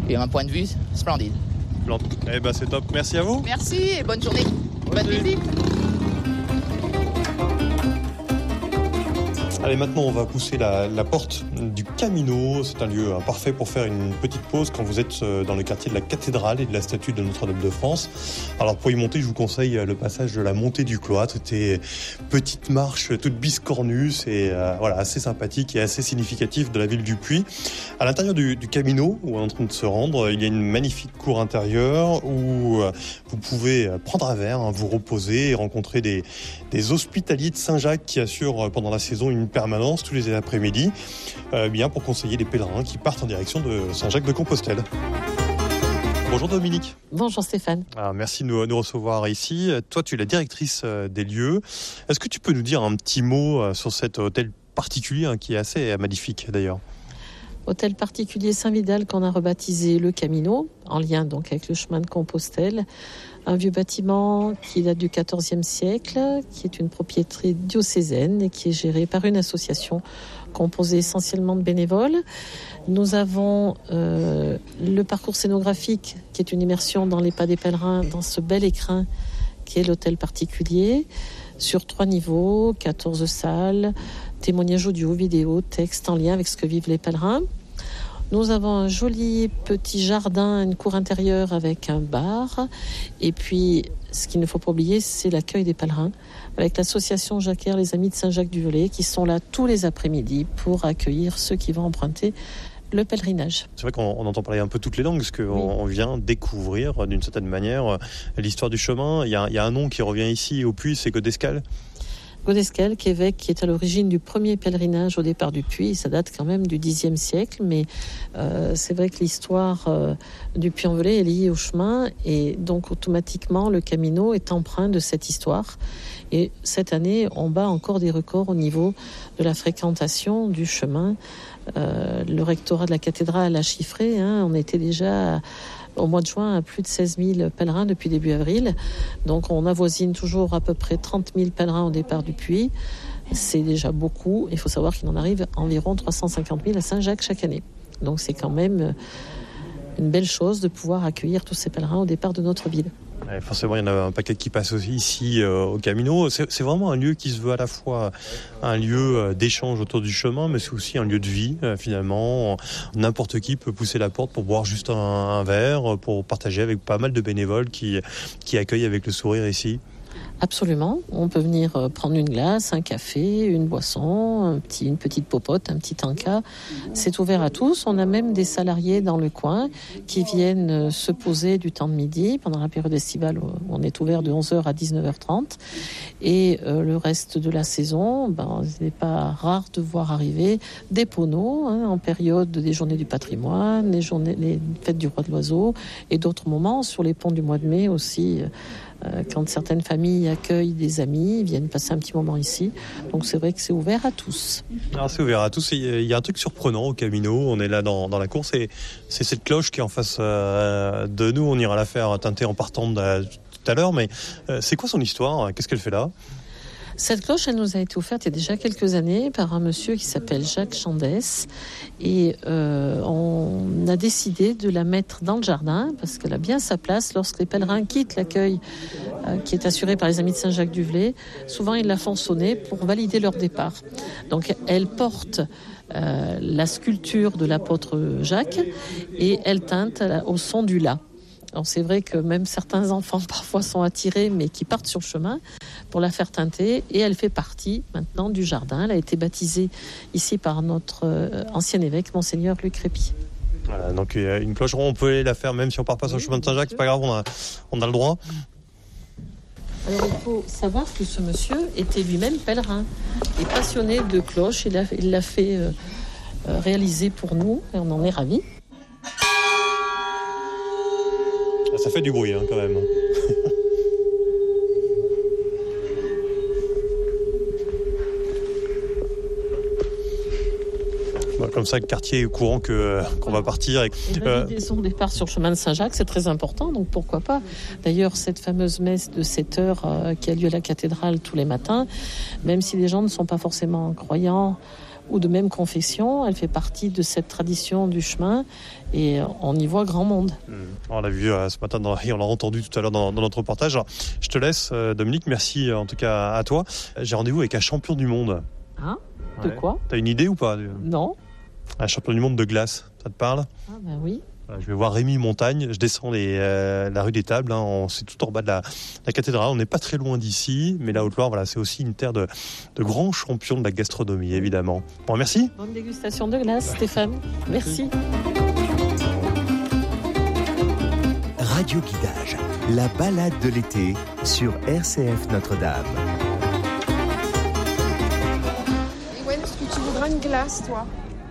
Et un point de vue splendide. Eh ben c'est top, merci à vous. Merci et bonne journée. Bonne visite. Allez, maintenant on va pousser la porte du Camino. C'est un lieu parfait pour faire une petite pause quand vous êtes dans le quartier de la cathédrale et de la statue de Notre-Dame de France. Alors pour y monter, je vous conseille le passage de la montée du cloître. C'était petite marche toute biscornue, c'est voilà, assez sympathique et assez significatif de la ville du Puy. À l'intérieur du Camino, où on est en train de se rendre, il y a une magnifique cour intérieure où vous pouvez prendre un verre, vous reposer et rencontrer des hospitaliers de Saint-Jacques qui assurent pendant la saison une permanence tous les après-midi, bien pour conseiller les pèlerins qui partent en direction de Saint-Jacques-de-Compostelle. Bonjour Dominique. Bonjour Stéphane. Merci de nous recevoir ici. Toi, tu es la directrice des lieux. Est-ce que tu peux nous dire un petit mot sur cet hôtel particulier qui est assez magnifique d'ailleurs? Hôtel particulier Saint-Vidal qu'on a rebaptisé le Camino, en lien donc avec le chemin de Compostelle. Un vieux bâtiment qui date du XIVe siècle, qui est une propriété diocésaine et qui est géré par une association composée essentiellement de bénévoles. Nous avons le parcours scénographique qui est une immersion dans les pas des pèlerins, dans ce bel écrin qui est l'hôtel particulier, sur 3 niveaux, 14 salles, témoignages audio, vidéo, texte en lien avec ce que vivent les pèlerins. Nous avons un joli petit jardin, une cour intérieure avec un bar. Et puis, ce qu'il ne faut pas oublier, c'est l'accueil des pèlerins avec l'association Jacquaire, les Amis de Saint-Jacques-du-Velay, qui sont là tous les après-midi pour accueillir ceux qui vont emprunter le pèlerinage. C'est vrai qu'on entend parler un peu toutes les langues, parce qu'on vient découvrir d'une certaine manière l'histoire du chemin. Il y a un nom qui revient ici au Puy, c'est Godescal. Godescal, qui est à l'origine du premier pèlerinage au départ du Puy. Ça date quand même du Xe siècle, mais c'est vrai que l'histoire du Puy-en-Velay est liée au chemin, et donc automatiquement le Camino est empreint de cette histoire. Et cette année, on bat encore des records au niveau de la fréquentation du chemin. Le rectorat de la cathédrale a chiffré, on était déjà au mois de juin à plus de 16 000 pèlerins depuis début avril. Donc on avoisine toujours à peu près 30 000 pèlerins au départ du Puy. C'est déjà beaucoup. Il faut savoir qu'il en arrive environ 350 000 à Saint-Jacques chaque année. Donc c'est quand même une belle chose de pouvoir accueillir tous ces pèlerins au départ de notre ville. Ouais, forcément, il y en a un paquet qui passe aussi ici au Camino. C'est vraiment un lieu qui se veut à la fois un lieu d'échange autour du chemin, mais c'est aussi un lieu de vie, finalement. N'importe qui peut pousser la porte pour boire juste un verre, pour partager avec pas mal de bénévoles qui accueillent avec le sourire ici. Absolument, on peut venir prendre une glace, un café, une boisson, une petite popote, un petit tanka. C'est ouvert à tous. On a même des salariés dans le coin qui viennent se poser du temps de midi pendant la période estivale où on est ouvert de 11h à 19h30. Et le reste de la saison, il n'est pas rare de voir arriver des poneaux en période des journées du patrimoine, les fêtes du roi de l'oiseau et d'autres moments sur les ponts du mois de mai aussi. Quand certaines familles accueillent des amis, ils viennent passer un petit moment ici. Donc c'est vrai que c'est ouvert à tous. Alors c'est ouvert à tous. Il y a un truc surprenant au Camino. On est là dans la course et c'est cette cloche qui est en face de nous. On ira la faire teinter en partant tout à l'heure. Mais c'est quoi son histoire? Qu'est-ce qu'elle fait là? Cette cloche, elle nous a été offerte il y a déjà quelques années par un monsieur qui s'appelle Jacques Chandès. Et on a décidé de la mettre dans le jardin parce qu'elle a bien sa place lorsque les pèlerins quittent l'accueil qui est assuré par les Amis de Saint-Jacques-du-Velay. Souvent, ils la font sonner pour valider leur départ. Donc, elle porte la sculpture de l'apôtre Jacques et elle teinte au son du la. Alors c'est vrai que même certains enfants parfois sont attirés, mais qui partent sur le chemin pour la faire teinter. Et elle fait partie maintenant du jardin. Elle a été baptisée ici par notre ancien évêque, Monseigneur Luc Répy. Voilà, donc une cloche ronde, on peut aller la faire même si on part pas sur le chemin de Saint-Jacques, c'est pas grave, on a le droit. Alors il faut savoir que ce monsieur était lui-même pèlerin et passionné de cloches. Il l'a fait réaliser pour nous et on en est ravis. Ça fait du bruit quand même. Comme ça, le quartier est au courant qu'on va partir. Et valider son départ sur le chemin de Saint-Jacques, c'est très important, donc pourquoi pas. D'ailleurs, cette fameuse messe de 7h qui a lieu à la cathédrale tous les matins, même si les gens ne sont pas forcément croyants ou de même confession. Elle fait partie de cette tradition du chemin et on y voit grand monde. On l'a vu ce matin et on l'a entendu tout à l'heure dans notre reportage. Alors, je te laisse, Dominique. Merci en tout cas à toi. J'ai rendez-vous avec un champion du monde. Hein ? De quoi ? T'as une idée ou pas ? Non. Un champion du monde de glace, ça te parle ? Ah ben oui. Je vais voir Rémi Montagne, je descends la rue des Tables, c'est tout en bas de la cathédrale, on n'est pas très loin d'ici, mais la Haute-Loire, voilà, c'est aussi une terre de grands champions de la gastronomie, évidemment. Bon, merci. Bonne dégustation de glace, Stéphane. Merci. Radio Guidage, la balade de l'été sur RCF Notre-Dame. Ewen, est-ce que tu voudras une glace, toi ?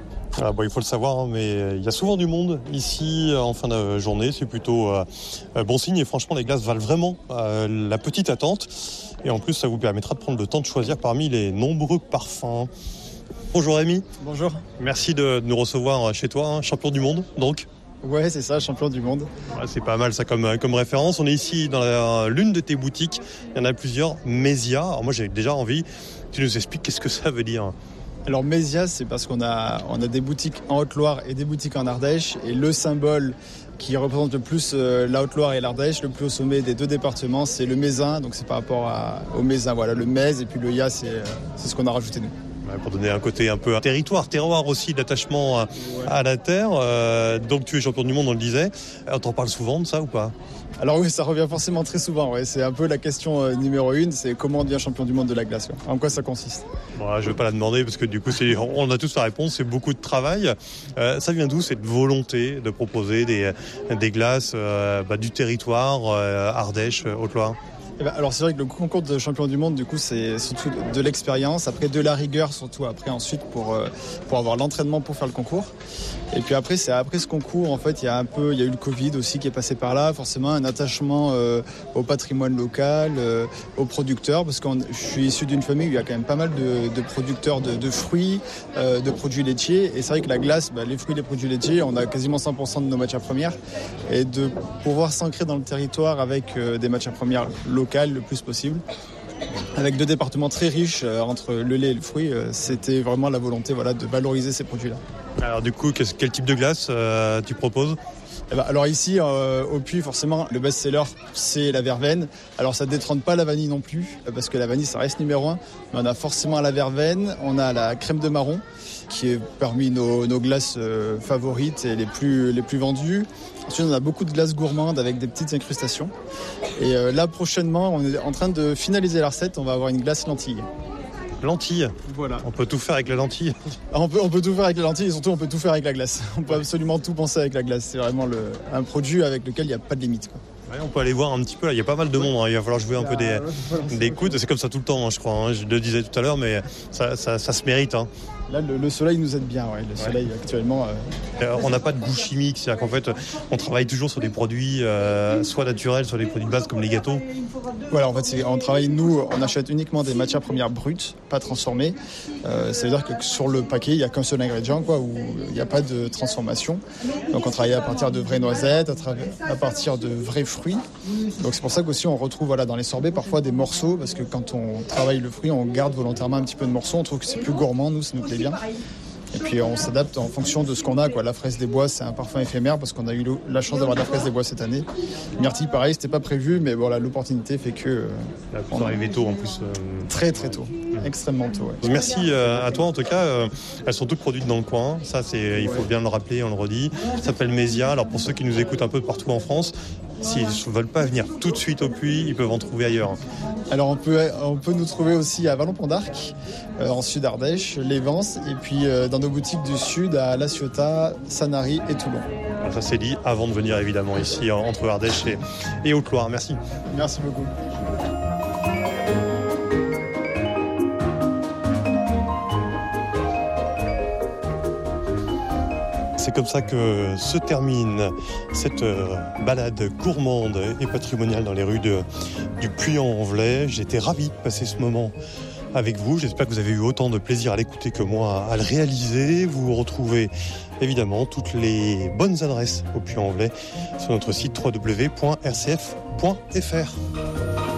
Il faut le savoir, mais il y a souvent du monde ici en fin de journée. C'est plutôt bon signe et franchement, les glaces valent vraiment la petite attente. Et en plus, ça vous permettra de prendre le temps de choisir parmi les nombreux parfums. Bonjour Rémi. Bonjour. Merci de nous recevoir chez toi, champion du monde donc. Ouais, c'est ça, champion du monde. Ouais, c'est pas mal ça comme référence. On est ici dans l'une de tes boutiques. Il y en a plusieurs, Mésia. Alors moi, j'ai déjà envie. Tu nous expliques qu'est-ce que ça veut dire ? Alors Mésia, c'est parce qu'on a des boutiques en Haute-Loire et des boutiques en Ardèche. Et le symbole qui représente le plus la Haute-Loire et l'Ardèche, le plus au sommet des deux départements, c'est le Mézin. Donc c'est par rapport au Mézin. Voilà, le Méz et puis le Ya, c'est ce qu'on a rajouté nous. Pour donner un côté un peu terroir aussi, d'attachement à la terre. Donc tu es champion du monde, on le disait. On t'en parle souvent de ça ou pas ? Alors oui, ça revient forcément très souvent. Ouais. C'est un peu la question numéro 1, c'est comment on devient champion du monde de la glace. Ouais. En quoi ça consiste ? Bon, je ne vais pas la demander parce que du coup, on a tous la réponse, c'est beaucoup de travail. Ça vient d'où cette volonté de proposer des glaces du territoire, Ardèche, Haute-Loire ? Alors c'est vrai que le concours de champion du monde, du coup, c'est surtout de l'expérience, après de la rigueur, surtout après ensuite pour avoir l'entraînement pour faire le concours. Et puis après, c'est après ce concours, en fait, il y a eu le Covid aussi qui est passé par là, forcément un attachement au patrimoine local, aux producteurs, parce que je suis issu d'une famille où il y a quand même pas mal de producteurs de fruits, de produits laitiers. Et c'est vrai que la glace, les fruits et les produits laitiers, on a quasiment 100% de nos matières premières. Et de pouvoir s'ancrer dans le territoire avec des matières premières locales le plus possible. Avec 2 départements très riches entre le lait et le fruit, c'était vraiment la volonté de valoriser ces produits-là. Alors du coup, quel type de glace tu proposes ? Alors ici, au Puy, forcément, le best-seller, c'est la verveine. Alors ça ne détrône pas la vanille non plus, parce que la vanille, ça reste numéro 1. Mais on a forcément la verveine, on a la crème de marron, qui est parmi nos glaces favorites et les plus vendues. Ensuite, on a beaucoup de glaces gourmandes avec des petites incrustations. Et là, prochainement, on est en train de finaliser la recette. On va avoir une glace lentille. Lentilles. Voilà. On peut tout faire avec la lentille. On peut tout faire avec la lentille et surtout on peut tout faire avec la glace. On peut absolument tout penser avec la glace. C'est vraiment un produit avec lequel il n'y a pas de limite, quoi. Ouais, on peut aller voir un petit peu, là. Il y a pas mal de monde, il va falloir jouer un peu des coudes, c'est comme ça tout le temps, je crois, je le disais tout à l'heure, mais ça se mérite. Là, le soleil nous aide bien, le soleil actuellement. On n'a pas de goût chimique, c'est-à-dire qu'en fait, on travaille toujours sur des produits soit naturels, soit des produits de base comme les gâteaux. Voilà, en fait, on achète uniquement des matières premières brutes, pas transformées. Ça veut dire que sur le paquet, il n'y a qu'un seul ingrédient, où il n'y a pas de transformation. Donc on travaille à partir de vraies noisettes, à partir de vrais fruits. Donc c'est pour ça qu'aussi on retrouve dans les sorbets parfois des morceaux, parce que quand on travaille le fruit, on garde volontairement un petit peu de morceaux. On trouve que c'est plus gourmand, nous, ça nous plaît bien. Et puis on s'adapte en fonction de ce qu'on a. La fraise des bois, c'est un parfum éphémère parce qu'on a eu la chance d'avoir de la fraise des bois cette année. Myrtille, pareil, c'était pas prévu, mais l'opportunité fait que... on est arrivé tôt en plus. Très très tôt, extrêmement tôt. Ouais. Merci à toi en tout cas. Elles sont toutes produites dans le coin. Ça, il faut bien le rappeler, on le redit. Ça s'appelle Mésia. Alors pour ceux qui nous écoutent un peu partout en France, s'ils ne veulent pas venir tout de suite au Puy, ils peuvent en trouver ailleurs. Alors on peut nous trouver aussi à Vallon-Pont d'Arc, en Sud Ardèche, les Vences, et puis dans nos boutiques du Sud à La Ciotat, Sanary et Toulon. Ça c'est dit avant de venir évidemment ici entre Ardèche et Haute-Loire. Merci. Merci beaucoup. C'est comme ça que se termine cette balade gourmande et patrimoniale dans les rues du Puy-en-Velay. J'étais ravi de passer ce moment avec vous. J'espère que vous avez eu autant de plaisir à l'écouter que moi à le réaliser. Vous retrouvez évidemment toutes les bonnes adresses au Puy-en-Velay sur notre site www.rcf.fr.